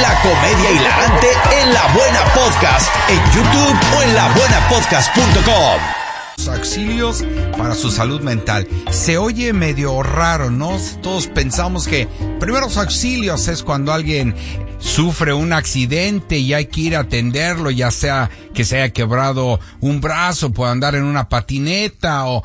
La comedia hilarante en La Buena Podcast, en YouTube o en labuenapodcast.com. Auxilios para su salud mental. Se oye medio raro, ¿no? Todos pensamos que primeros auxilios es cuando alguien sufre un accidente y hay que ir a atenderlo, ya sea que se haya quebrado un brazo, puede andar en una patineta o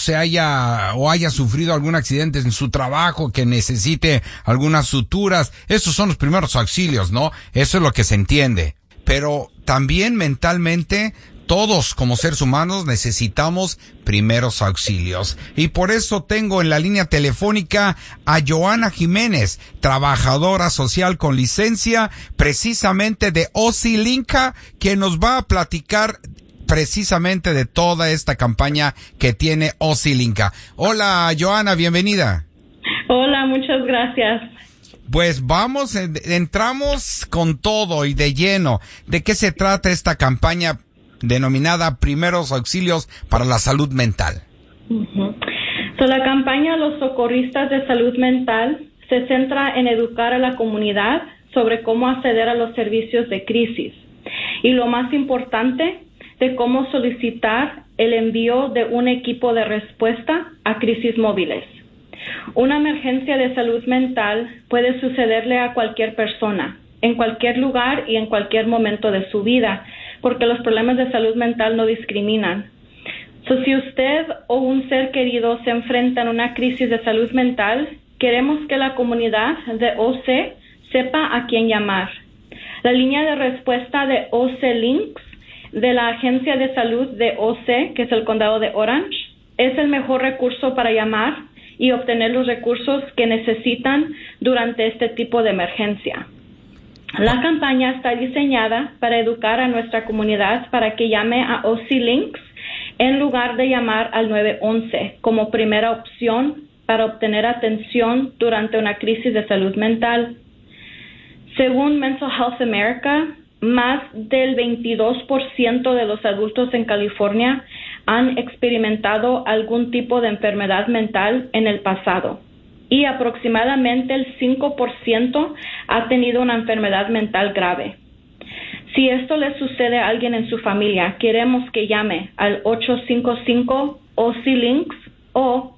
haya sufrido algún accidente en su trabajo que necesite algunas suturas. Esos son los primeros auxilios, ¿no? Eso es lo que se entiende. Pero también mentalmente todos como seres humanos necesitamos primeros auxilios. Y por eso tengo en la línea telefónica a Johanna Jiménez, trabajadora social con licencia, precisamente de Osilinka, que nos va a platicar precisamente de toda esta campaña que tiene Osilinka. Hola, Johanna, bienvenida. Hola, muchas gracias. Pues entramos con todo y de lleno. ¿De qué se trata esta campaña denominada Primeros Auxilios para la Salud Mental? La campaña Los Socorristas de Salud Mental se centra en educar a la comunidad sobre cómo acceder a los servicios de crisis y, lo más importante, de cómo solicitar el envío de un equipo de respuesta a crisis móviles. Una emergencia de salud mental puede sucederle a cualquier persona, en cualquier lugar y en cualquier momento de su vida, porque los problemas de salud mental no discriminan. Si usted o un ser querido se enfrentan a una crisis de salud mental, queremos que la comunidad de OC sepa a quién llamar. La línea de respuesta de OC Links de la Agencia de Salud de OC, que es el condado de Orange, es el mejor recurso para llamar y obtener los recursos que necesitan durante este tipo de emergencia. La campaña está diseñada para educar a nuestra comunidad para que llame a OC Links en lugar de llamar al 911 como primera opción para obtener atención durante una crisis de salud mental. Según Mental Health America, más del 22% de los adultos en California han experimentado algún tipo de enfermedad mental en el pasado. Y aproximadamente el 5% ha tenido una enfermedad mental grave. Si esto le sucede a alguien en su familia, queremos que llame al 855-OC-LINKS o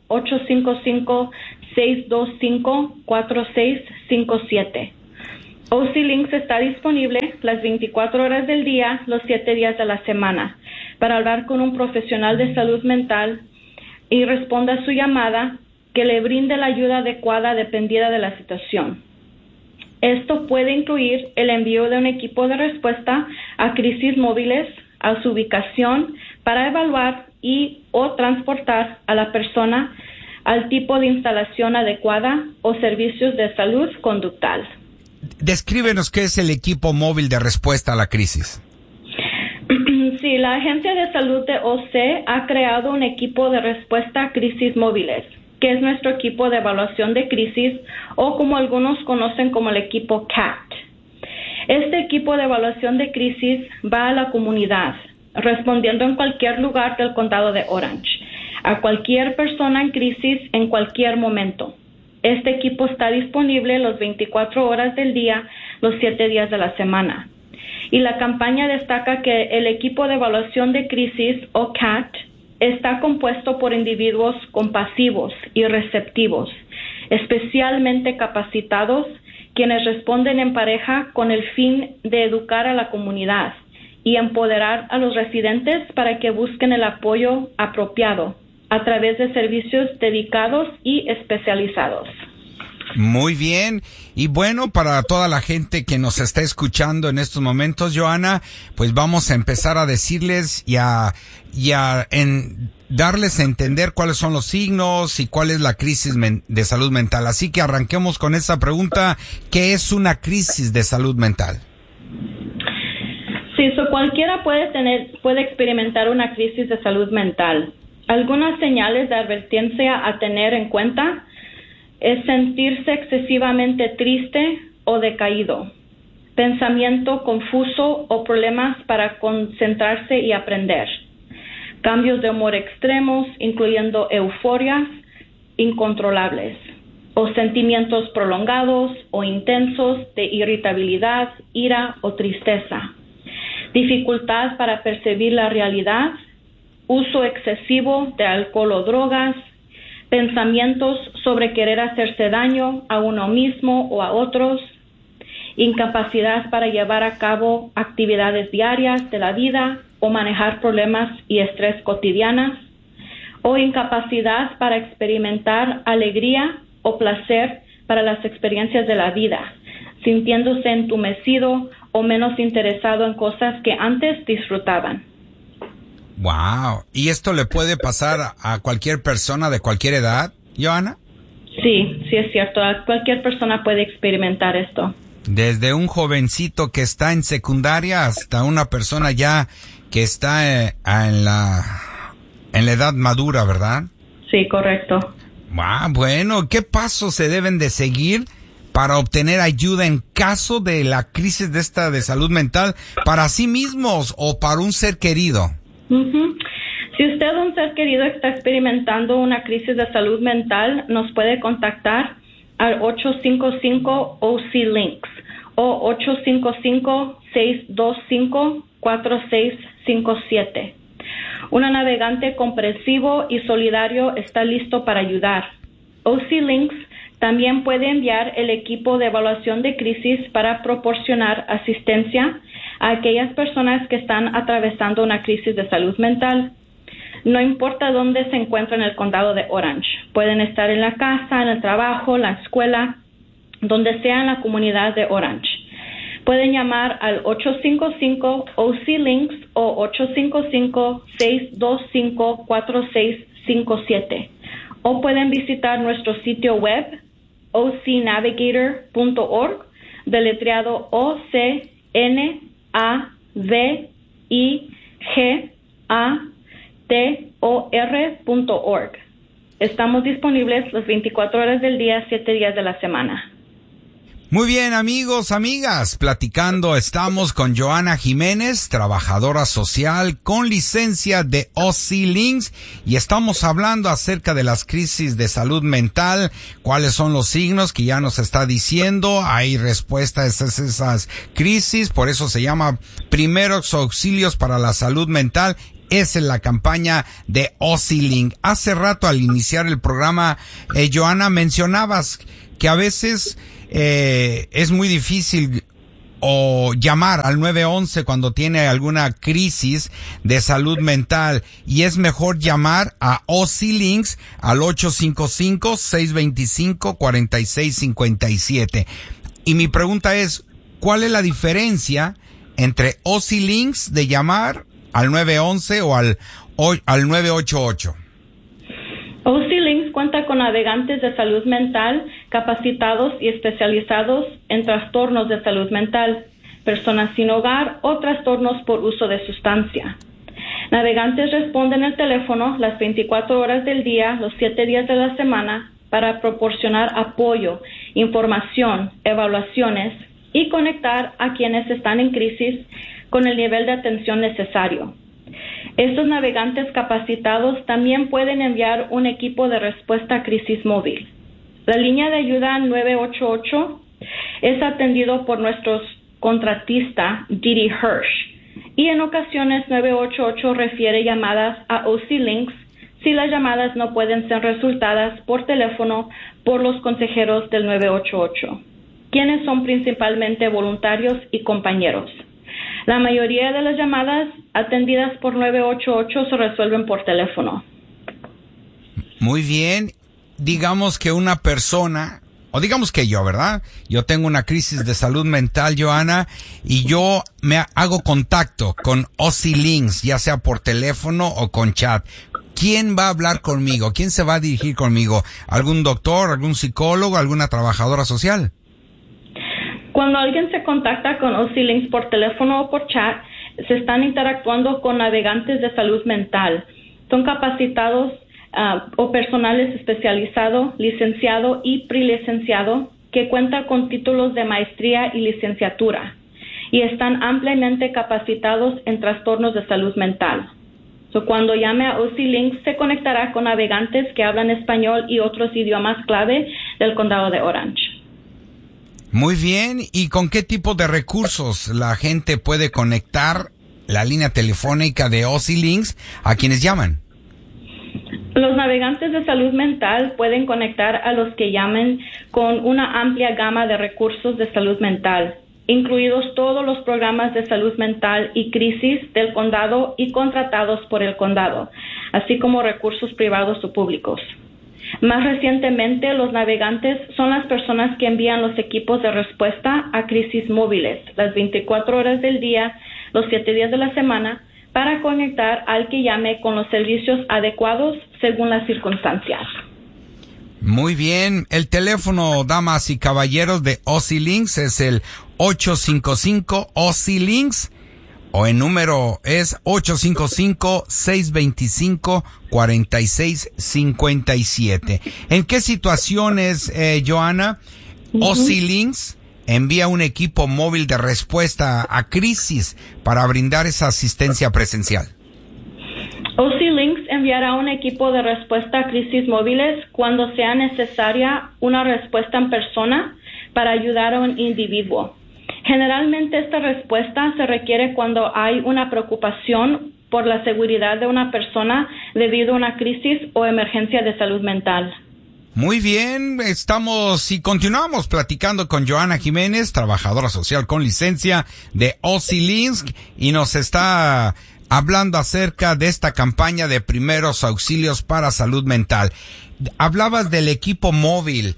855-625-4657. OC Links está disponible las 24 horas del día, los 7 días de la semana, para hablar con un profesional de salud mental y responda a su llamada, que le brinde la ayuda adecuada dependiendo de la situación. Esto puede incluir el envío de un equipo de respuesta a crisis móviles a su ubicación para evaluar o transportar a la persona al tipo de instalación adecuada o servicios de salud conductual. Descríbenos qué es el equipo móvil de respuesta a la crisis. Sí, la Agencia de Salud de OC ha creado un equipo de respuesta a crisis móviles, que es nuestro equipo de evaluación de crisis, o como algunos conocen como el equipo CAT. Este equipo de evaluación de crisis va a la comunidad, respondiendo en cualquier lugar del condado de Orange, a cualquier persona en crisis en cualquier momento. Este equipo está disponible las 24 horas del día, los 7 días de la semana. Y la campaña destaca que el equipo de evaluación de crisis, o CAT, está compuesto por individuos compasivos y receptivos, especialmente capacitados, quienes responden en pareja con el fin de educar a la comunidad y empoderar a los residentes para que busquen el apoyo apropiado a través de servicios dedicados y especializados. Muy bien. Y bueno, para toda la gente que nos está escuchando en estos momentos, Johanna, pues vamos a empezar a decirles y a darles a entender cuáles son los signos y cuál es la crisis de salud mental. Así que arranquemos con esa pregunta: ¿qué es una crisis de salud mental? Sí, cualquiera puede experimentar una crisis de salud mental. Algunas señales de advertencia a tener en cuenta es sentirse excesivamente triste o decaído, pensamiento confuso o problemas para concentrarse y aprender, cambios de humor extremos, incluyendo euforias incontrolables, o sentimientos prolongados o intensos de irritabilidad, ira o tristeza, dificultad para percibir la realidad, uso excesivo de alcohol o drogas, pensamientos sobre querer hacerse daño a uno mismo o a otros, incapacidad para llevar a cabo actividades diarias de la vida o manejar problemas y estrés cotidianas, o incapacidad para experimentar alegría o placer para las experiencias de la vida, sintiéndose entumecido o menos interesado en cosas que antes disfrutaban. Wow. ¿Y esto le puede pasar a cualquier persona de cualquier edad, Johanna? Sí, es cierto. Cualquier persona puede experimentar esto. Desde un jovencito que está en secundaria hasta una persona ya que está en la edad madura, ¿verdad? Sí, correcto. Bueno, ¿qué pasos se deben de seguir para obtener ayuda en caso de la crisis de salud mental para sí mismos o para un ser querido? Uh-huh. Si usted, un ser querido, está experimentando una crisis de salud mental, nos puede contactar al 855-OC-LINKS o 855-625-4657. Un navegante comprensivo y solidario está listo para ayudar. OC-LINKS también puede enviar el equipo de evaluación de crisis para proporcionar asistencia a aquellas personas que están atravesando una crisis de salud mental. No importa dónde se encuentran en el condado de Orange. Pueden estar en la casa, en el trabajo, la escuela, donde sea en la comunidad de Orange. Pueden llamar al 855-OC-LINKS o 855-625-4657. O pueden visitar nuestro sitio web ocnavigator.org, deletreado OCNAVIGATOR.org. Estamos disponibles las 24 horas del día, 7 días de la semana. Muy bien, amigos, amigas, platicando estamos con Johanna Jiménez, trabajadora social con licencia de OC-LINKS, y estamos hablando acerca de las crisis de salud mental, cuáles son los signos que ya nos está diciendo, hay respuestas a esas crisis, por eso se llama Primeros Auxilios para la Salud Mental. Esa es la campaña de OC-LINKS. Hace rato al iniciar el programa, Johanna, mencionabas que a veces es muy difícil o llamar al 911 cuando tiene alguna crisis de salud mental, y es mejor llamar a OC-LINKS al 855-625-4657. Y mi pregunta es, ¿cuál es la diferencia entre OC-LINKS de llamar al 911 o al 988? OC-LINKS cuenta con navegantes de salud mental capacitados y especializados en trastornos de salud mental, personas sin hogar o trastornos por uso de sustancia. Navegantes responden al teléfono las 24 horas del día, los 7 días de la semana, para proporcionar apoyo, información, evaluaciones y conectar a quienes están en crisis con el nivel de atención necesario. Estos navegantes capacitados también pueden enviar un equipo de respuesta a crisis móvil. La línea de ayuda 988 es atendido por nuestro contratista Didi Hirsch, y en ocasiones 988 refiere llamadas a OC-LINKS si las llamadas no pueden ser resultadas por teléfono por los consejeros del 988, quienes son principalmente voluntarios y compañeros. La mayoría de las llamadas atendidas por 988 se resuelven por teléfono. Muy bien. Digamos que una persona, o digamos que yo, ¿verdad? Yo tengo una crisis de salud mental, Johanna, y yo me hago contacto con OC-LINKS, ya sea por teléfono o con chat. ¿Quién va a hablar conmigo? ¿Quién se va a dirigir conmigo? ¿Algún doctor, algún psicólogo, alguna trabajadora social? Cuando alguien se contacta con OC-LINKS por teléfono o por chat, se están interactuando con navegantes de salud mental. Son capacitados o personales especializado, licenciado y prelicenciado que cuentan con títulos de maestría y licenciatura y están ampliamente capacitados en trastornos de salud mental. Cuando llame a OC-LINKS se conectará con navegantes que hablan español y otros idiomas clave del condado de Orange. Muy bien. ¿Y con qué tipo de recursos la gente puede conectar la línea telefónica de OC Links a quienes llaman? Los navegantes de salud mental pueden conectar a los que llamen con una amplia gama de recursos de salud mental, incluidos todos los programas de salud mental y crisis del condado y contratados por el condado, así como recursos privados o públicos. Más recientemente, los navegantes son las personas que envían los equipos de respuesta a crisis móviles, las 24 horas del día, los 7 días de la semana, para conectar al que llame con los servicios adecuados según las circunstancias. Muy bien. El teléfono, damas y caballeros, de OC Links es el 855 OC Links, o el número es 855-625-4657. ¿En qué situaciones, Johanna, OC Links envía un equipo móvil de respuesta a crisis para brindar esa asistencia presencial? OC Links enviará un equipo de respuesta a crisis móviles cuando sea necesaria una respuesta en persona para ayudar a un individuo. Generalmente esta respuesta se requiere cuando hay una preocupación por la seguridad de una persona debido a una crisis o emergencia de salud mental. Muy bien, estamos y continuamos platicando con Johanna Jiménez, trabajadora social con licencia de OC Links, y nos está hablando acerca de esta campaña de primeros auxilios para salud mental. Hablabas del equipo móvil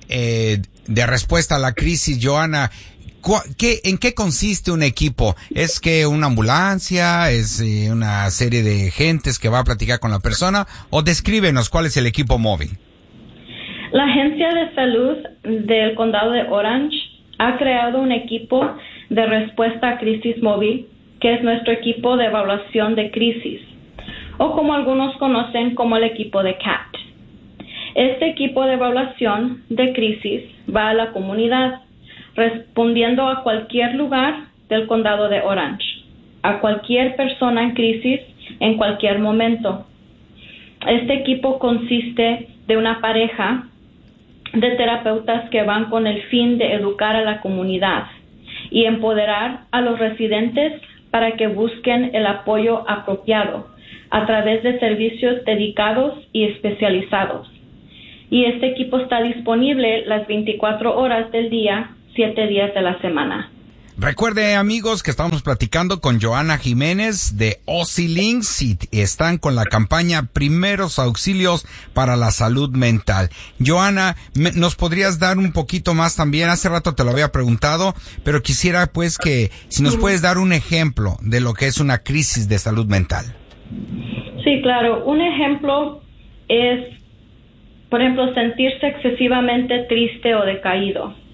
de respuesta a la crisis, Johanna. ¿En qué consiste un equipo? ¿Es que una ambulancia? ¿Es una serie de gentes que va a platicar con la persona? ¿O descríbenos cuál es el equipo móvil? La Agencia de Salud del Condado de Orange ha creado un equipo de respuesta a crisis móvil, que es nuestro equipo de evaluación de crisis, o como algunos conocen como el equipo de CAT. Este equipo de evaluación de crisis va a la comunidad, respondiendo a cualquier lugar del Condado de Orange, a cualquier persona en crisis en cualquier momento. Este equipo consiste de una pareja de terapeutas que van con el fin de educar a la comunidad y empoderar a los residentes para que busquen el apoyo apropiado a través de servicios dedicados y especializados. Y este equipo está disponible las 24 horas del día, 7 días de la semana. Recuerde, amigos, que estamos platicando con Johanna Jiménez de OC Links y están con la campaña Primeros Auxilios para la Salud Mental. Johanna, ¿nos podrías dar un poquito más también? Hace rato te lo había preguntado, pero quisiera pues que si nos puedes dar un ejemplo de lo que es una crisis de salud mental. Sí, claro. Un ejemplo es, por ejemplo, sentirse excesivamente triste o decaído.